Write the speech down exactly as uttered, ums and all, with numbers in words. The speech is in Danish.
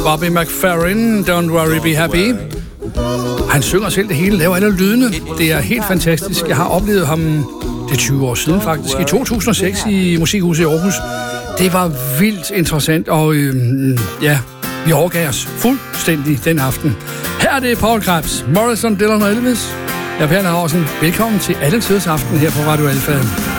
Bobby McFerrin, Don't Worry Be Happy. Han synger selv det hele, laver alle lydene. Det er helt fantastisk. Jeg har oplevet ham, det er tyve år siden faktisk, i to tusind og seks i Musikhuset i Aarhus. Det var vildt interessant, og øh, ja, vi overgav os fuldstændig den aften. Her er det Paul Krebs, Morrison, Dylan og Elvis. Jeg er Per Laursen. Velkommen til Alle Tiders Aften her på Radio Alfa.